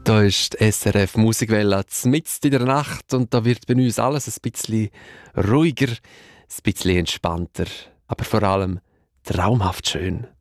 Da ist die SRF Musikwelle mitten in der Nacht und da wird bei uns alles ein bisschen ruhiger, ein bisschen entspannter, aber vor allem traumhaft schön.